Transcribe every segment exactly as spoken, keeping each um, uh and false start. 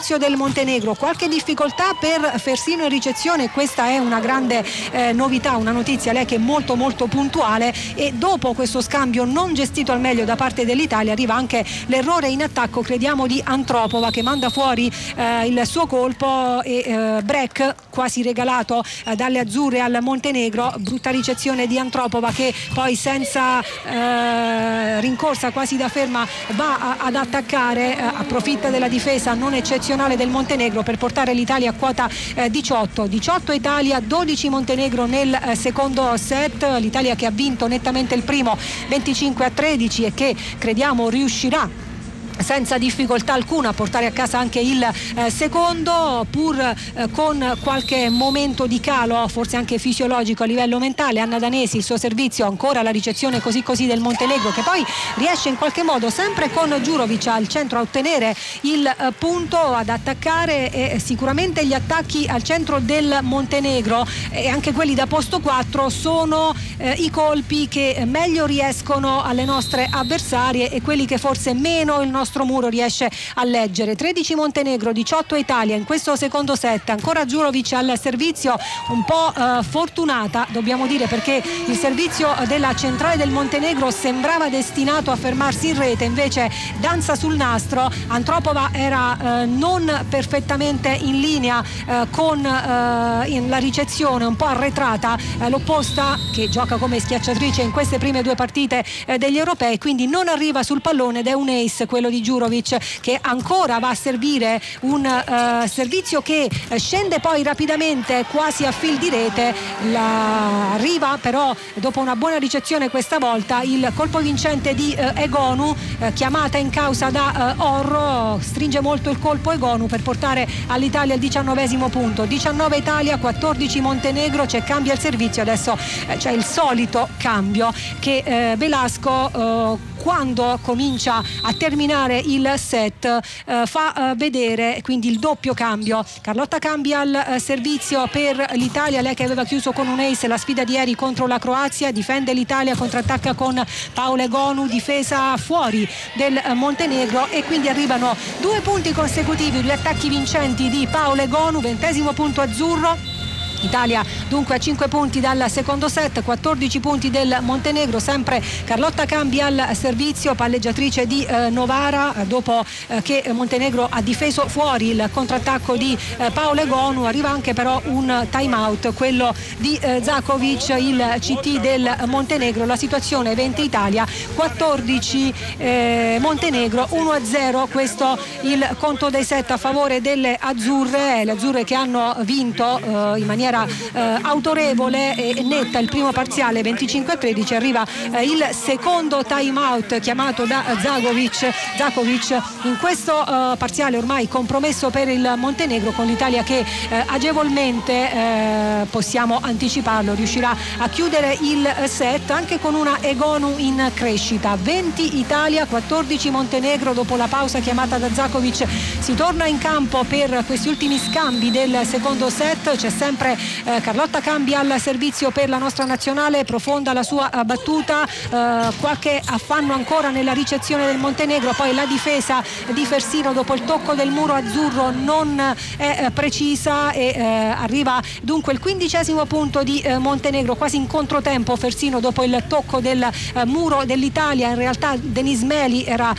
servizio del Montenegro. Qualche difficoltà per Fersino in ricezione, questa è una grande eh, novità, una notizia, lei che è molto molto puntuale, e dopo questo scambio non gestito al meglio da parte dell'Italia arriva anche l'errore in attacco, crediamo, di Antropova, che manda fuori eh, il suo colpo e eh, break quasi regalato eh, dalle azzurre al Montenegro. Brutta ricezione di Antropova, che poi senza eh, rincorsa, quasi da ferma, va a, ad attaccare, eh, approfitta della difesa non eccezionale del Montenegro per portare l'Italia a quota eh, diciotto diciotto Italia, dodici Montenegro nel eh, secondo set. L'Italia che ha vinto nettamente il primo venticinque a tredici e che crediamo riuscirà senza difficoltà alcuna a portare a casa anche il eh, secondo, pur eh, con qualche momento di calo, forse anche fisiologico a livello mentale. Anna Danesi, il suo servizio, ancora la ricezione così così del Montenegro, che poi riesce in qualche modo, sempre con Đurović al centro, a ottenere il eh, punto, ad attaccare, e sicuramente gli attacchi al centro del Montenegro e anche quelli da posto quattro sono eh, i colpi che meglio riescono alle nostre avversarie e quelli che forse meno il nostro muro riesce a leggere. tredici Montenegro, diciotto Italia in questo secondo set. Ancora Đurović al servizio, un po' eh, fortunata dobbiamo dire, perché il servizio della centrale del Montenegro sembrava destinato a fermarsi in rete, invece danza sul nastro. Antropova era eh, non perfettamente in linea eh, con eh, in la ricezione, un po' arretrata, eh, l'opposta, che gioca come schiacciatrice in queste prime due partite eh, degli europei, quindi non arriva sul pallone ed è un ace quello di Đurović, che ancora va a servire un uh, servizio che scende poi rapidamente quasi a fil di rete. La... arriva però dopo una buona ricezione questa volta il colpo vincente di uh, Egonu, uh, chiamata in causa da uh, Orro. Stringe molto il colpo Egonu per portare all'Italia il diciannovesimo punto. diciannove Italia, quattordici Montenegro. C'è cambia il servizio adesso, uh, c'è il solito cambio che uh, Velasco uh, quando comincia a terminare il set eh, fa eh, vedere, quindi il doppio cambio. Carlotta Cambi al eh, servizio per l'Italia, lei che aveva chiuso con un ace la sfida di ieri contro la Croazia. Difende l'Italia, contrattacca con Paola Egonu, difesa fuori del eh, Montenegro, e quindi arrivano due punti consecutivi, due attacchi vincenti di Paola Egonu, ventesimo punto azzurro. Italia dunque a cinque punti dal secondo set, quattordici punti del Montenegro. Sempre Carlotta Cambi al servizio, palleggiatrice di eh, Novara, dopo eh, che Montenegro ha difeso fuori il contrattacco di eh, Paola Egonu. Arriva anche però un time out, quello di eh, Đaković, il C T del Montenegro. La situazione venti Italia, quattordici eh, Montenegro, uno a zero questo il conto dei set a favore delle azzurre, le azzurre che hanno vinto eh, in maniera Eh, autorevole e netta il primo parziale venticinque a tredici. Arriva eh, il secondo time out chiamato da Đaković. Đaković in questo eh, parziale ormai compromesso per il Montenegro, con l'Italia che eh, agevolmente, eh, possiamo anticiparlo, riuscirà a chiudere il set anche con una Egonu in crescita. venti Italia, quattordici Montenegro. Dopo la pausa chiamata da Đaković si torna in campo per questi ultimi scambi del secondo set. C'è sempre Eh, Carlotta Cambi al servizio per la nostra nazionale, profonda la sua eh, battuta, eh, qualche affanno ancora nella ricezione del Montenegro, poi la difesa di Fersino dopo il tocco del muro azzurro non è eh, precisa e eh, arriva dunque il quindicesimo punto di eh, Montenegro, quasi in controtempo Fersino dopo il tocco del eh, muro dell'Italia. In realtà Denis Meli era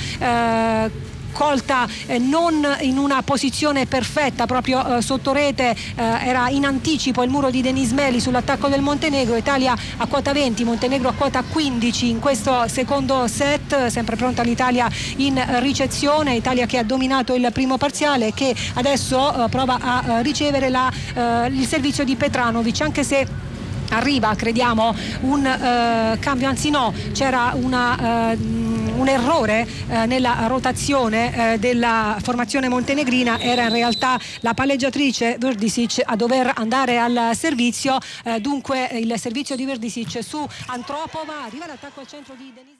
eh, colta eh, non in una posizione perfetta, proprio eh, sotto rete, eh, era in anticipo il muro di Denis Meli sull'attacco del Montenegro. Italia a quota venti, Montenegro a quota quindici in questo secondo set. Sempre pronta l'Italia in ricezione, Italia che ha dominato il primo parziale e che adesso eh, prova a eh, ricevere la, eh, il servizio di Petranović, anche se arriva, crediamo, un eh, cambio, anzi no, c'era una eh, un errore eh, nella rotazione eh, della formazione montenegrina. Era in realtà la palleggiatrice Verdisic a dover andare al servizio, eh, dunque il servizio di Verdisic su Antropova. Arriva l'attacco al centro di Denis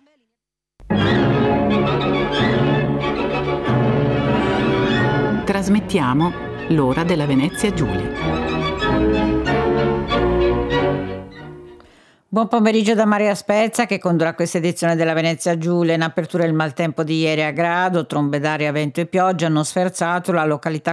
Meli. Trasmettiamo l'ora della Venezia Giulia. Buon pomeriggio da Maria Spezza, che condurrà questa edizione della Venezia Giulia. In apertura il maltempo di ieri a grado, trombe d'aria, vento e pioggia hanno sferzato la località